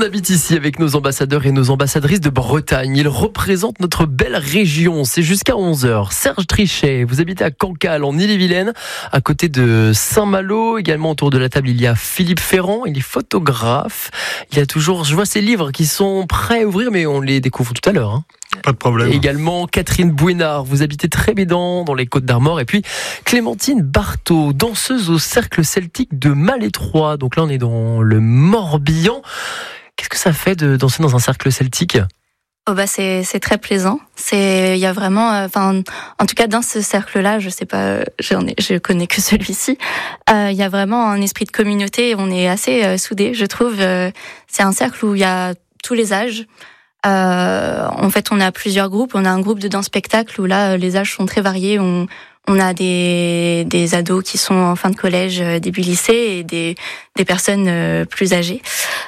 habite ici avec nos ambassadeurs et nos ambassadrices de Bretagne. Ils représentent notre belle région. C'est jusqu'à 11h. Serge Trichet, vous habitez à Cancale, en Ille-et-Vilaine, à côté de Saint-Malo. Également autour de la table, il y a Philippe Ferrand. Il est photographe. Il y a toujours, je vois ces livres qui sont prêts à ouvrir, mais on les découvre tout à l'heure. Pas de problème. Et également Catherine Bouénard, vous habitez Trébédan, dans les Côtes-d'Armor. Et puis Clémentine Barthaud, danseuse au cercle celtique de Malétroit. Donc là, on est dans le Morbihan. Qu'est-ce que ça fait de danser dans un cercle celtique ? C'est très plaisant. Il y a vraiment, en tout cas dans ce cercle-là, je sais pas, je connais que celui-ci. Il y a vraiment un esprit de communauté. On est assez soudés, je trouve. C'est un cercle où il y a tous les âges. En fait, on a plusieurs groupes. On a un groupe de danse-spectacle où là, les âges sont très variés. On a des ados qui sont en fin de collège, début lycée, et des personnes plus âgées.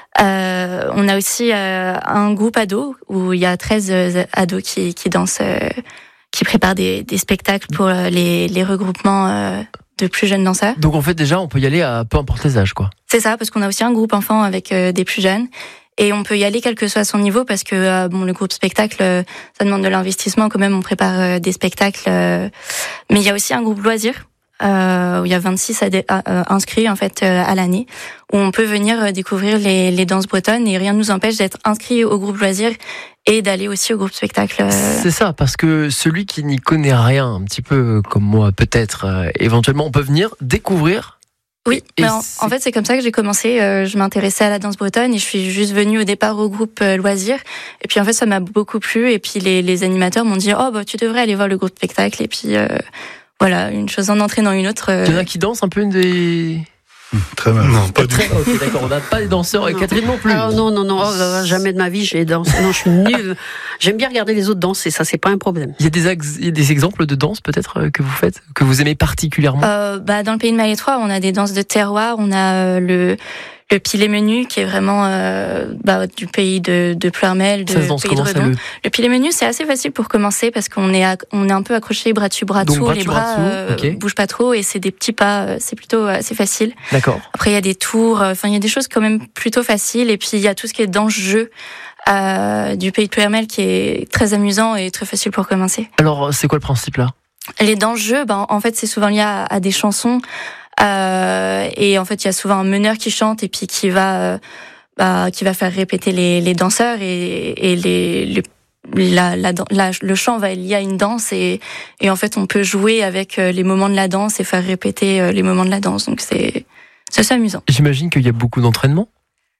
On a aussi un groupe ados où il y a 13 ados qui dansent, qui préparent des spectacles pour les regroupements de plus jeunes danseurs. Donc en fait, déjà, on peut y aller à peu importe les âges, quoi. C'est ça, parce qu'on a aussi un groupe enfant avec des plus jeunes. Et on peut y aller quel que soit son niveau parce que le groupe spectacle, ça demande de l'investissement quand même. On prépare des spectacles, mais il y a aussi un groupe loisir où il y a 26 inscrits en fait à l'année, où on peut venir découvrir les danses bretonnes et rien ne nous empêche d'être inscrit au groupe loisir et d'aller aussi au groupe spectacle. C'est ça, parce que celui qui n'y connaît rien, un petit peu comme moi peut-être, éventuellement, on peut venir découvrir. Oui, en fait c'est comme ça que j'ai commencé. Je m'intéressais à la danse bretonne et je suis juste venue au départ au groupe loisirs. Et puis en fait ça m'a beaucoup plu. Et puis les animateurs m'ont dit tu devrais aller voir le groupe spectacle. Et puis voilà, une chose en entraînant une autre. Il y en a qui dansent un peu des... Très mal. Non, pas du tout. Ok, d'accord, on n'a pas les danseurs. Et Catherine non plus. Alors, non, jamais de ma vie j'ai dansé. Non, je suis nulle. J'aime bien regarder les autres danser, ça c'est pas un problème. Il y a des exemples de danse peut-être que vous faites, que vous aimez particulièrement. Dans le pays de Malétroit, on a des danses de terroir, on a le pilé-menu qui est vraiment du pays de Pleurmel, de pays de Redon. Le pilé-menu c'est assez facile pour commencer parce qu'on est un peu accroché bras dessus bras dessous, les bras bougent pas trop et c'est des petits pas, c'est plutôt assez facile. D'accord. Après il y a des tours, il y a des choses quand même plutôt faciles et puis il y a tout ce qui est danse-jeu du pays de Pleurmel qui est très amusant et très facile pour commencer. Alors c'est quoi le principe là ? Les danse-jeux, en fait c'est souvent lié à des chansons. Et en fait, il y a souvent un meneur qui chante et puis qui va faire répéter les danseurs et le chant va être lié à une danse et en fait, on peut jouer avec les moments de la danse et faire répéter les moments de la danse. Donc c'est assez amusant. J'imagine qu'il y a beaucoup d'entraînement. Non ?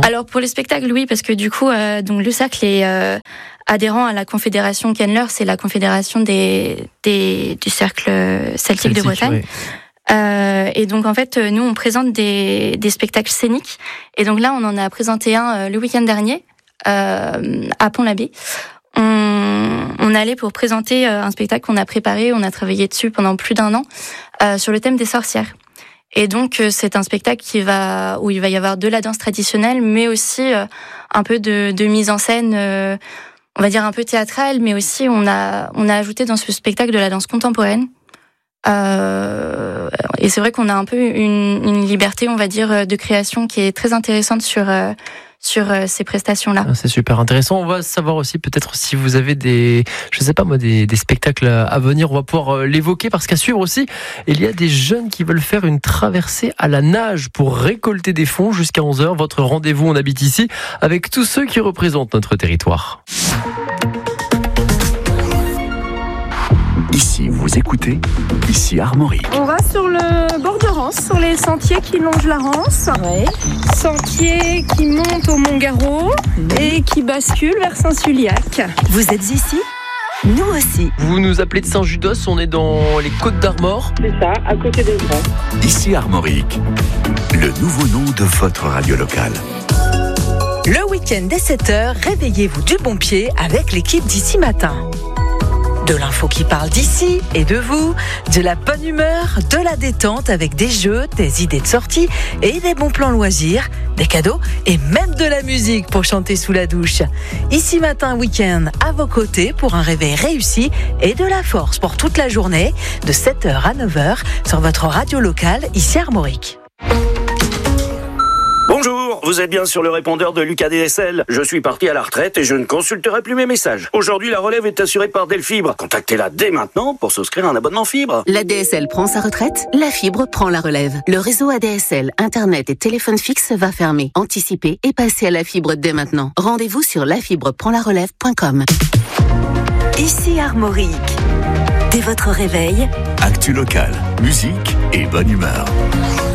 Alors pour les spectacles, oui, parce que du coup, donc le cercle est adhérent à la confédération Kenler, c'est la confédération du cercle celtique de Bretagne. Oui. Et donc en fait nous on présente des spectacles scéniques et donc là on en a présenté un le week-end dernier à Pont-l'Abbé. On allait pour présenter un spectacle qu'on a préparé, on a travaillé dessus pendant plus d'1 an sur le thème des sorcières. Et donc c'est un spectacle où il va y avoir de la danse traditionnelle mais aussi un peu de mise en scène on va dire un peu théâtrale, mais aussi on a ajouté dans ce spectacle de la danse contemporaine. Et c'est vrai qu'on a un peu une liberté, on va dire, de création qui est très intéressante sur ces prestations-là. C'est super intéressant. On va savoir aussi peut-être si vous avez des spectacles à venir. On va pouvoir l'évoquer parce qu'à suivre aussi, il y a des jeunes qui veulent faire une traversée à la nage pour récolter des fonds jusqu'à 11h. Votre rendez-vous, on habite ici avec tous ceux qui représentent notre territoire. Ici, vous écoutez, ici Armorique. On va sur le bord de Rance, sur les sentiers qui longent la Rance. Oui. Sentiers qui montent au Mont-Garot et qui basculent vers Saint-Suliac. Vous êtes ici ? Nous aussi. Vous nous appelez de Saint-Judos, on est dans les Côtes-d'Armor. C'est ça, à côté des Grands. Ici Armorique, le nouveau nom de votre radio locale. Le week-end dès 7h, réveillez-vous du bon pied avec l'équipe d'Ici Matin. De l'info qui parle d'ici et de vous, de la bonne humeur, de la détente avec des jeux, des idées de sortie et des bons plans loisirs, des cadeaux et même de la musique pour chanter sous la douche. Ici Matin Week-end à vos côtés pour un réveil réussi et de la force pour toute la journée de 7h à 9h sur votre radio locale ici Armorique. Bonjour, vous êtes bien sur le répondeur de Lucas DSL. Je suis parti à la retraite et je ne consulterai plus mes messages. Aujourd'hui, la relève est assurée par Delfibre. Contactez-la dès maintenant pour souscrire un abonnement fibre. La DSL prend sa retraite, la fibre prend la relève. Le réseau ADSL, Internet et téléphone fixe va fermer. Anticipez et passez à la fibre dès maintenant. Rendez-vous sur lafibreprendlarelève.com. Ici Armorique. Dès votre réveil, Actu locale, musique et bonne humeur.